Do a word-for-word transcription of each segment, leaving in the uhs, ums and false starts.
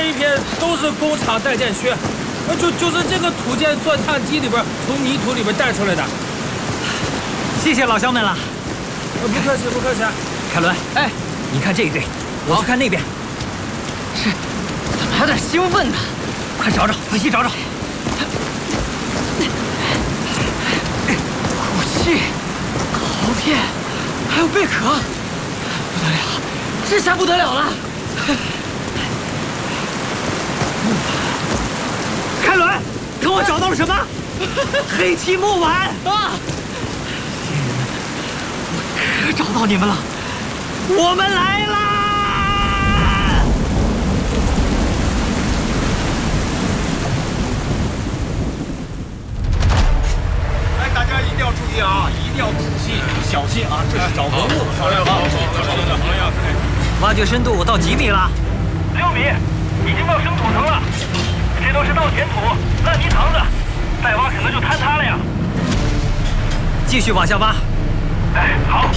一片都是工厂待建区，就就是这个土建钻探机里边从泥土里边带出来的。 谢谢老乡们了。 不客气，不客气。 凯伦，哎，你看这一队，我去看那边。 是，怎么有点兴奋呢？ 快找找，仔细找找。 武器、陶片，还有贝壳，不得了，这下不得了了！ 凯伦，看我找到了什么？黑漆木碗啊！ 贱人们，我可找到你们了！我们来啦！ 哎，大家一定要注意啊，一定要仔细小心啊！这是找文物。好嘞，好，好， 挖掘深度到几米了？ 六米，已经到生土层了。这都是稻田土、烂泥塘子，再挖可能就坍塌了呀。 继续往下挖。 哎，好。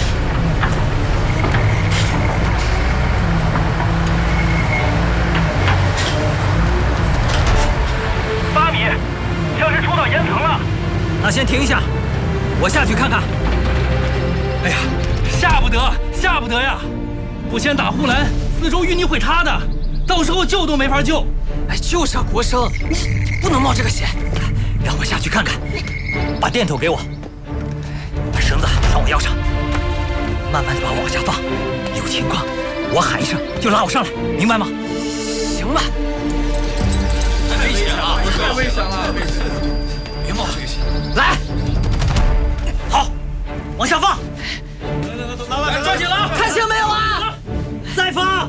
八米，像是触到岩层了。 那先停一下，我下去看看。 哎呀，下不得，下不得呀！不先打护栏，四周淤泥会塌的，到时候救都没法救。 哎，就是啊，国生，你不能冒这个险。 让我下去看看，把电筒给我，把绳子放我腰上，慢慢的把我往下放，有情况我喊一声就拉我上来，明白吗？ 行吧。 太危险了，太危险了， 别冒这个险。来，好，往下放。 来，抓紧了， 看清没有啊？ 再放。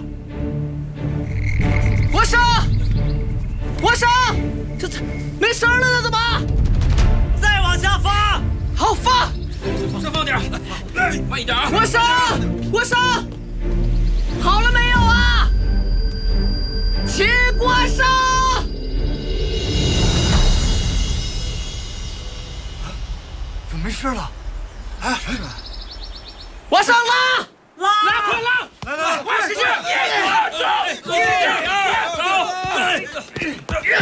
国生，国生，这这没声了呢，怎么？ 再往下放。 好，放。 往上放点，来，慢一点啊。 国生，国生，好了没有啊？齐国生。 怎么没事了？哎， 往上拉， 拉， 来，快拉！来来，快使劲！一、二、走！一、二、走！